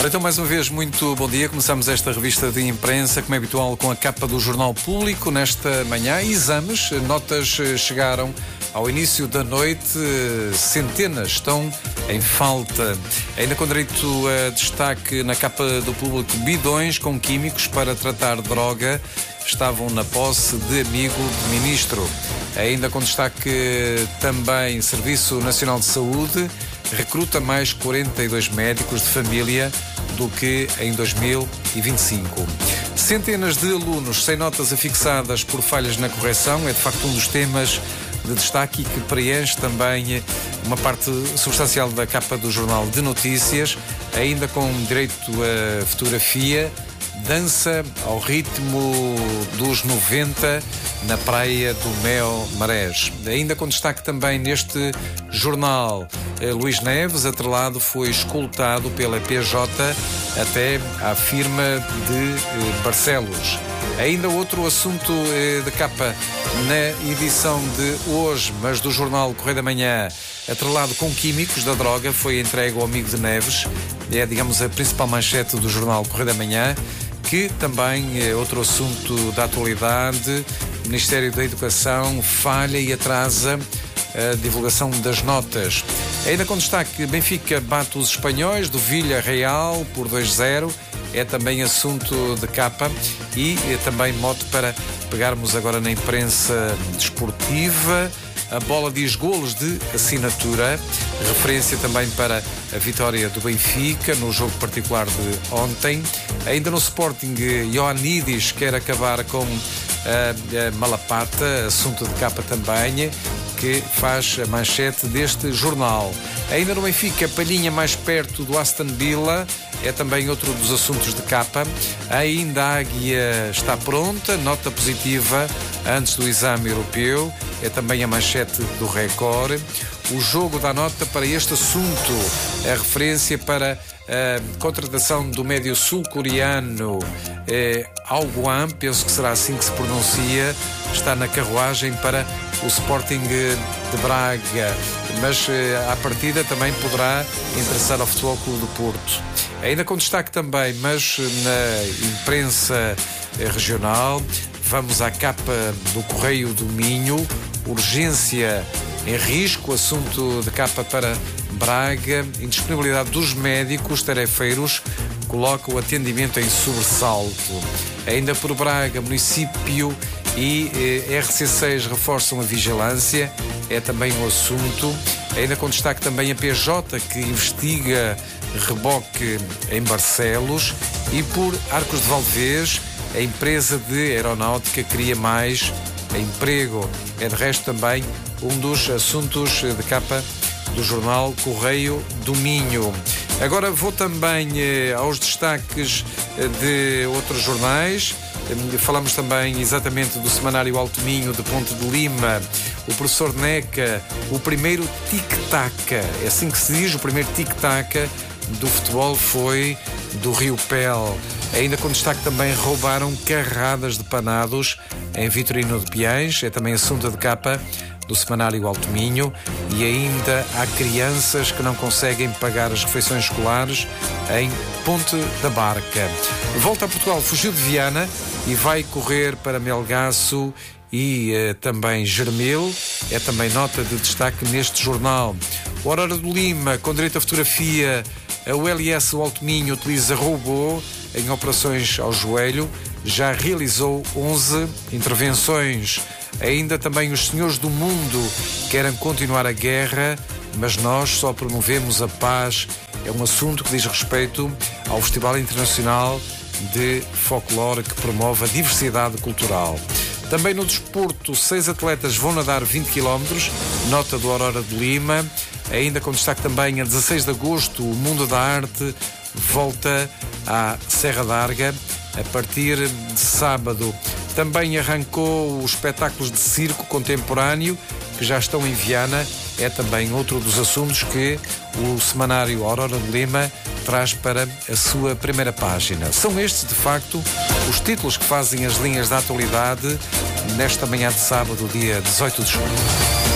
Então, mais uma vez, muito bom dia. Começamos esta revista de imprensa, como é habitual, com a capa do Jornal Público. Nesta manhã, exames, notas chegaram ao início da noite, centenas estão em falta. Ainda com direito a destaque na capa do Público, bidões com químicos para tratar droga estavam na posse de amigo do ministro. Ainda com destaque também, Serviço Nacional de Saúde recruta mais 42 médicos de família do que em 2025. Centenas de alunos sem notas afixadas por falhas na correção é de facto um dos temas de destaque e que preenche também uma parte substancial da capa do Jornal de Notícias, ainda com direito a fotografia, dança ao ritmo dos 90 na praia do Mel Marés. Ainda com destaque também neste jornal, Luís Neves, atrelado, foi escoltado pela PJ até à firma de Barcelos. Ainda outro assunto de capa na edição de hoje, mas do jornal Correio da Manhã, atrelado com químicos da droga, foi entregue ao amigo de Neves. É, digamos, a principal manchete do jornal Correio da Manhã, que também é outro assunto da atualidade. O Ministério da Educação falha e atrasa a divulgação das notas. Ainda com destaque, Benfica bate os espanhóis do Villarreal por 2-0. É também assunto de capa e é também mote para pegarmos agora na imprensa desportiva. A bola diz golos de assinatura, referência também para a vitória do Benfica no jogo particular de ontem. Ainda no Sporting, Ioannidis quer acabar com a malapata, assunto de capa também, que faz a manchete deste jornal. Ainda no Benfica, Palhinha mais perto do Aston Villa, é também outro dos assuntos de capa. Ainda a Águia está pronta, nota positiva antes do exame europeu, é também a manchete do Record. O jogo dá nota para este assunto, a referência para a contratação do médio sul-coreano Alguan, penso que será assim que se pronuncia, está na carruagem para o Sporting de Braga, mas à partida também poderá interessar ao Futebol Clube do Porto. Ainda com destaque também, mas na imprensa regional, vamos à capa do Correio do Minho, urgência em risco, assunto de capa para Braga, indisponibilidade dos médicos tarefeiros coloca o atendimento em sobressalto. Ainda por Braga, município e RC6 reforçam a vigilância, é também um assunto. Ainda com destaque também a PJ, que investiga reboque em Barcelos, e por Arcos de Valdevez, a empresa de aeronáutica cria mais emprego. É de resto também um dos assuntos de capa do jornal Correio do Minho. Agora vou também aos destaques de outros jornais. Falamos também exatamente do semanário Alto Minho de Ponte de Lima. O professor Neca, o primeiro tic-tac, é assim que se diz, o primeiro tic-tac do futebol foi do Rio Pel. Ainda com destaque também, roubaram carradas de panados em Vitorino de Piães, é também assunto de capa do semanário Alto Minho. E ainda há crianças que não conseguem pagar as refeições escolares em Ponte da Barca. Volta a Portugal, fugiu de Viana e vai correr para Melgaço e também Germil, é também nota de destaque neste jornal. O Aurora do Lima, com direito a fotografia, o LS, o Alto Minho, utiliza robô em operações ao joelho, já realizou 11 intervenções. Ainda também os senhores do mundo querem continuar a guerra, mas nós só promovemos a paz. É um assunto que diz respeito ao Festival Internacional de Folclore, que promove a diversidade cultural. Também no desporto, 6 atletas vão nadar 20 km, nota do Aurora de Lima. Ainda com destaque também, a 16 de agosto, o Mundo da Arte volta à Serra d'Arga a partir de sábado. Também arrancou os espetáculos de circo contemporâneo, que já estão em Viana. É também outro dos assuntos que o semanário Aurora de Lima traz para a sua primeira página. São estes, de facto, os títulos que fazem as linhas da atualidade nesta manhã de sábado, dia 18 de junho.